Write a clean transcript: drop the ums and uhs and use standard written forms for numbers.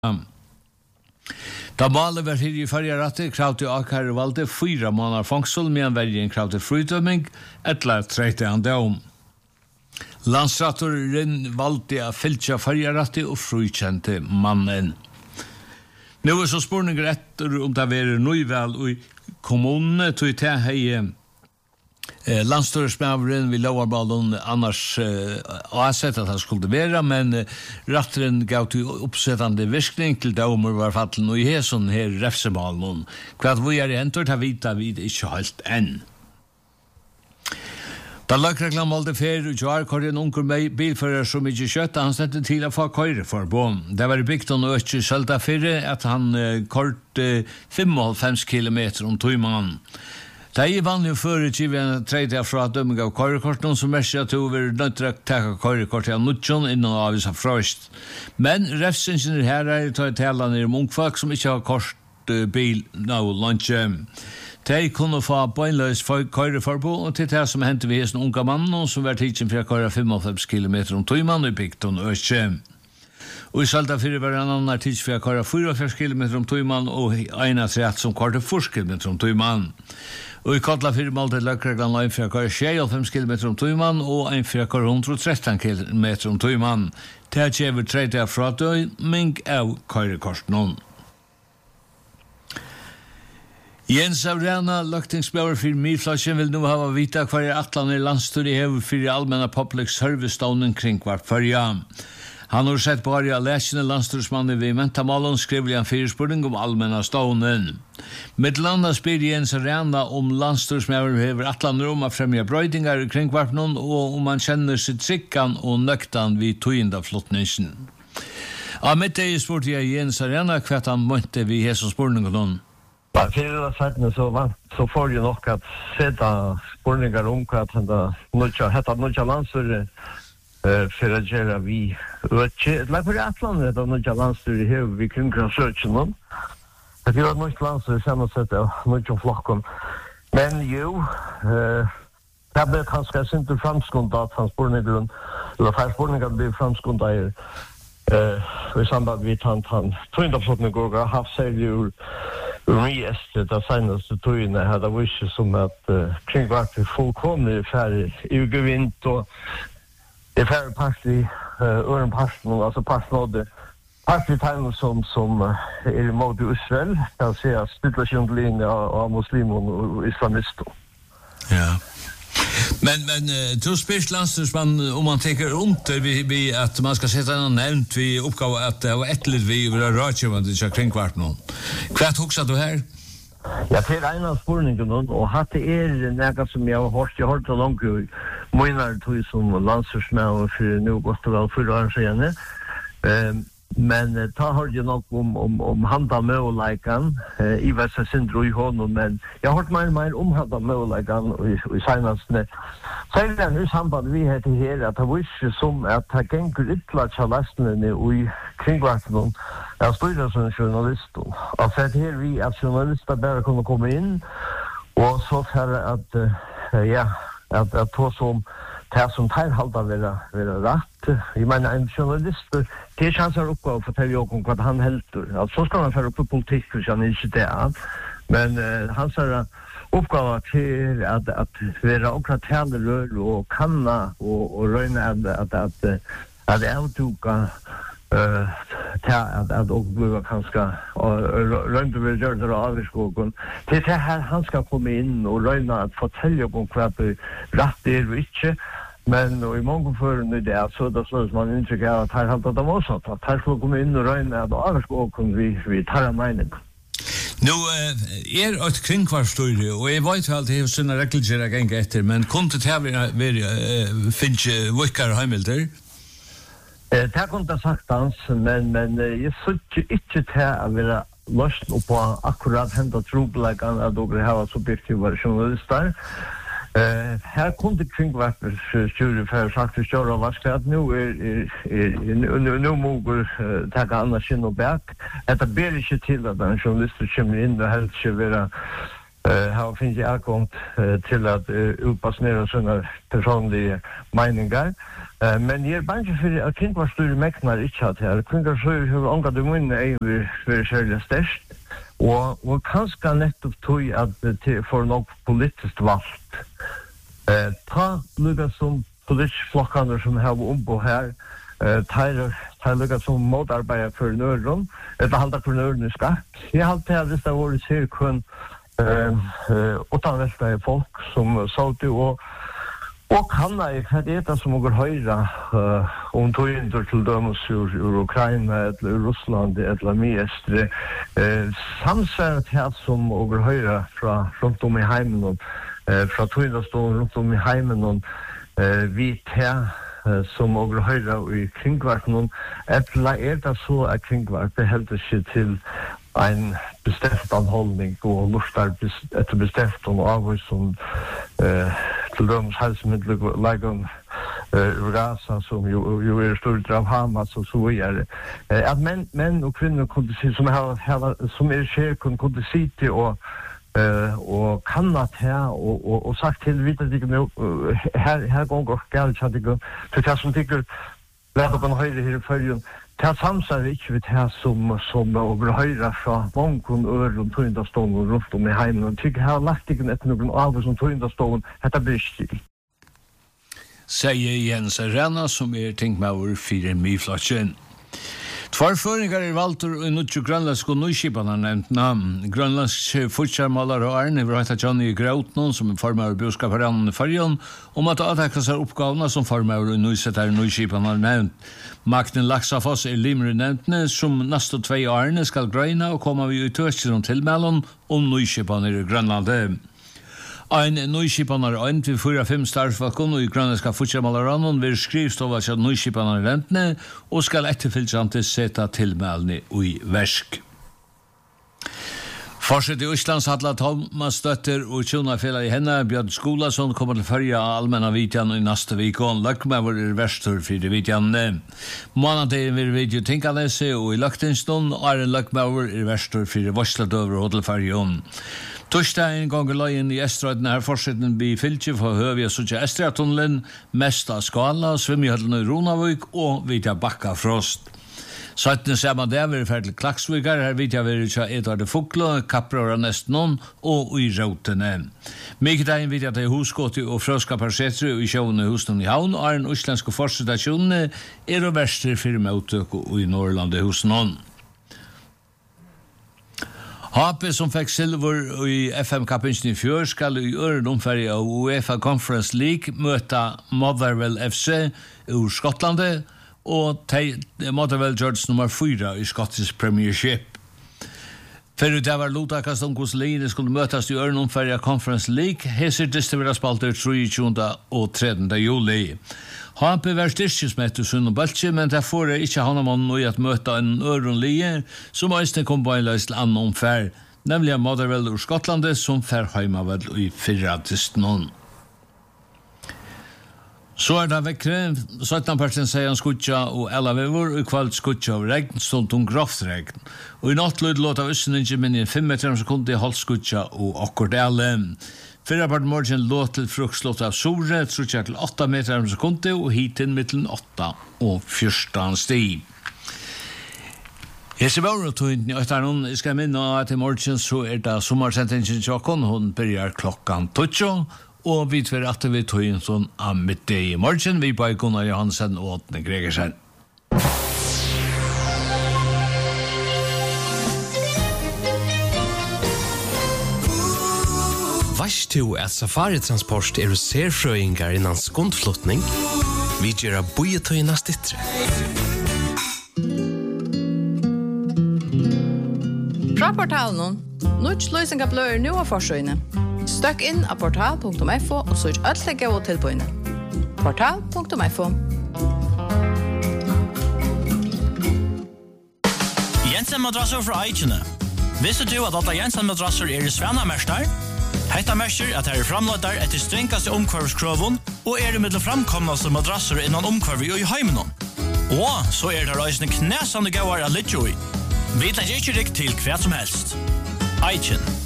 Da målet var her i forrige rette, kravte Akar valgte 4 måneder fangsel, medan vergen kravte frydømming, eller 30 dom. Landsrattoren valgte å fylke forrige rette og frykjente mannen. Nå så spørninger etter om det var nøyvel i kommunene, tog til hei landstøresmæveren vi lovarballen annars avsett at det skulle være, men ratteren gav til oppsettende virkning til domer var fattelen og i sånn her refsemalen. Hva vi hentet har vita vi ikke helt enn. Da lagreglan valgte fer og kjør kår en unker bilfører som ikke kjøtte, han sette til å få køyre for på. Det var bygd han ikke sølta fyrre at han kort 55 kilometer om tøymannen. Det vanlig før i en tredje fra dømming av køyrekorten som mest at du vil nødt til å ta køyrekort til nødtjon innan avisa frøst. Men refsingen her tar tala ned folk som ikke har kort bil nå lunsje. De kunne få bøgnløs køyreforbud, og til det som hendte vi hos en unga mann, som var tidsen for å køyre 55 kilometer om tøymann i Bygton og Østje. Og i Saltafyrir var en annen tidsen for å køyre 44 kilometer om tøymann, og en av trett som køyrte 4 kilometer om tøymann. Og i Kotlafyrir malte løkreglan en for å køyre 56 kilometer om tøymann, og en for å køyre 113 kilometer om tøymann. Det kjever tredje fra døyming av køyrekorten. Jens Avrana, løktingsbjør for Myrflasjen, vil nå ha vita hver atlan landstyret hever for allmänna public service-stånden kring hvert førja. Han har sett bare av lesende landstyrsmannen ved Mentamalen skriver en fyrspurning om allmänna stånden. Middelanda spyr Jens Avrana om landstyrsmannen hever atlan om å fremja brøydingar kring hvert noen, og om han kjenner sitt trikkan og nøktan vid tøyendaflottningen. Av mitt spurte jeg Jens Avrana hva han måtte vid hese spurningen noen. Ja, fyrir sætene så får jeg nok at seta spurningar om hva hetta nødja landstyret for å gjøre vi øtje. For atlandet hetta nødja landstyret hever vi kringkring søkjen. Det gjør nødja landstyret sammen sett av nødja flokken. Men jo, det ble kanskje sint framskunda at han spurningar ble framskunda i samband vid han tøyndaflottene går og haft seg Rieste, det senaste tøyene hadde visse som at kring hvert fullkomlig færre i gevinnt og det færre parti øren parten, altså parten av det partitegnet som imot Israel, kan si at situasjonslinje av muslimer og islamister. Ja. Men du spyrs landstyrsmann om man tenker rundt vi at man skal sette en nevnt vi oppgave at det var etterlig vi vil rådkjøvende til kringkvart noen. Hva hoksa du her? Ja, til en av spurningen og hatt det noe som jeg har hørt langt i måneder tog som landstyrsmann for nå godt og vel 4 år siden. Men ta hørte jeg nok om handa møleikan i Vessa Sindro i hånden, men jeg har hørt mer om handa møleikan i senastene. Særlig i samband vi heter her at det var ikke som at det ganger ytla tjalastene i kringvarten av styrre som journalister. Altså at her vi at journalister bare kunne komme inn, og så for at to som det som teilhalda være rett. Jeg mener, en journalist, det ikke hans oppgave å fortelle om hva han helter. Altså, så skal man føre opp i politikk, hvis han ikke det er. Men hans oppgave til at være akkurat talerør og kanna og røyne at avtuka at og blir kanskje røyne vil gjøre det av i skogen. Det er her han skal komme inn og røyne at fortelle om hva det rett og ikke. Men i mange førende det så det slås man inntrykk av at her hadde det også at her skulle komme inn og røyne at av i skogen vi tar en mening. Nå et kringkvarstøyre, og jeg vet jo alltid at det er sånne regelgjere gang etter, men kunne det her finne vikkere heimilder? Det kunne jeg sagt hans, men jeg synes ikke til å være løsning på akkurat hendet trobeleggene at dere har subjektive journalister. Her kunne kringkvartstyret for sagt til større og vaskelig at nå må vi ta annet skinn og bak. Dette ber ikke til at en journalist kommer inn og helst ikke være her finnes jeg avkommet til at utpassnere sånne personlige meninger. Men jag är bange för att kringvarstyr mäknar inte att här. Kringvarstyr har ångat i munnen är särskilt störst. Och kanske nettopp tog att för något politiskt valt. Ta lyckas som politiska flockarna som har ombo här. Ta lyckas som motarbetare för nörden. Eller halda för nörden i skatt. Jag har alltid haft det varit cirkun utanvälta folk som sa det och hanna i det som går höjra om tog in till dömes ur Ukraina eller Ryssland eller Miestre samsvaret här som går höjra från runt om i heimen från tog runt om i heimen vi här som går höjra i kringvarten eller det så att kringvart det helt sig till en bestämd anhållning och lustar ett bestämt av som till dömes hälsomedel Gaza som ju är stort av Hamas och så vidare. Att män och kvinnor kunde se som är tjejer kunde se och kannat här och sagt till vita dig här går galt så det går för det som tycker lägga på höjre här för det samsar inte vid här som över höjra från många år och tundastånd runt om i heimen och tycker här lagt inte ett någon av som tundastånd detta blir stil. Säger Jens Arena som tänkt med över 4 miflatsen. Två föreningar valtur i Nutju Grönlandsk och Nyskiparna nämnt namn. Grönlandsk fortsattmålare och Arne har Johnny Grautnon som formar boskaparen i Färjan om att attacka sig uppgavna som formar i Nyskiparna nämnt. Magnen Laxafoss limre nämnt som nästa 2 Arne skal gröna och komma vi ut till tillmälen om Nyskiparna i Grönland. Ein nøyskipanar ein til 4-5 starfsfalkon og i grønlandska fortsattmålaranon vil skrivstova til nøyskipanar rentene og skal etterfylgjante seta tilmælni i versk. Forsett i Østlands Hadla Thomas Støtter og tjonafela i henne Bjørn Skolason kommer til førja allmänna vidjan i næste vikon. Løkmever verstur fyrir vidjanne. Månadegen vil video tinkalese og i Løktinstund og en løkmever verstur fyrir Vorsladøver og Hodelferjon. Torsdagen gonger løyen i Estrøyden her forsetten blir fylkje for høvig og suttje Estrøytunnelen, mest av Skala, Svimjødlen i Ronavik og Vidja Bakka Frost. 17. samme dag vil ferdig Klaksvikar, her Vidja vil utja Edvard Fuglo, Kaprora Nestnon og i Rautene. Mikdagen Vidja til Husgåti og Frøskaparsetri i sjående husnum i Havn, og den uslandske forsetasjonene og verster for møtøk og i Norrland i husnum. HP som fikk silver i FM-kappingen i fjør skal i øren omferdig av UEFA Conference League møte Motherwell FC ur Skottlandet og Motherwell George nummer 4 i Scottish Premiership. Før det var lotakast om hvordan lignende skulle møtes i øren omferdig av Conference League, heser distribuerer spalter 23. og 3. juli. HP var styrkesmett i Sunn og Baltje, men det får ikke Hannamann noe at møte en ørenlige som eisne kom på en løs til annen omfær, nemlig Motherwell ur Skottlandet som fer heimavel i 4. Så det vekkere, 17% sier han skutja og alla vevor, og kvalt skutja av regn, stånd om groftregn. Og i nattløyd låt av østen ikke minne 5 meter sekunder i halv skutja og akkord alle. Fyrrapart morgen låt til frukslått av Sore, trutja til 8 meter sekunder, og hiten mittelen 8 og 14 stig. Jeg ser bare å ta inn i øyne, jeg skal minne at i morgen så det sommersentingen tjokken, hun begynner klokkan 12, og vi tver at vi tog inn sånn av midt i morgen, vi på Gunnar Johansen og Åtne Gregersen. Vars du at Safari-transport serfrøyngar innan skundflotning? Vi gjør bojetøyna stittre. Fra portalen, Nuts løysinga bløyer nu av forsøyne. Støkk inn av portal.fo og søk alle gode tilbøyne. Portal.fo Jensen madrasser fra Eikene. Visste du at alle Jensen madrasser i Svennamester? Hetta merker at her framlåtar etter strengaste omkvarvskroven og mellom framkomnaste madrasser innan omkvarvi og i heimenon. Og så det reisende knæsande gauar av Lidjoi. Vi tar ikke riktig til hva som helst. Eiken.